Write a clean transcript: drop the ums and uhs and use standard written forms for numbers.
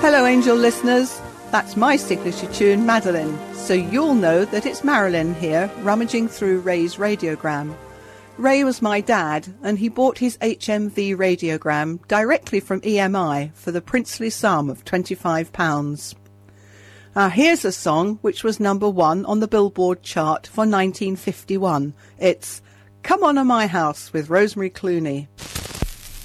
Hello, Angel listeners. That's my signature tune, Madeline, so you'll know that it's Marilyn here, rummaging through Ray's radiogram. Ray was my dad, and he bought his HMV radiogram directly from EMI for the princely sum of £25. Now here's a song which was number 1 on the Billboard chart for 1951. It's Come On to My House with Rosemary Clooney.